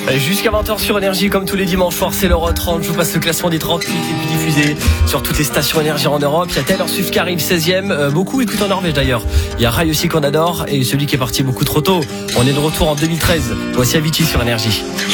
Jusqu'à 20h sur Énergie, comme tous les dimanches soirs, c'est l'Euro 30. Je vous passe le classement des 30 hits les plus diffusés sur toutes les stations Énergie en Europe. Il y a Taylor Swift qui arrive 16e. Beaucoup écoutent en Norvège d'ailleurs. Il y a Rai aussi qu'on adore et celui qui est parti beaucoup trop tôt. On est de retour en 2013. Voici Avicii sur Énergie.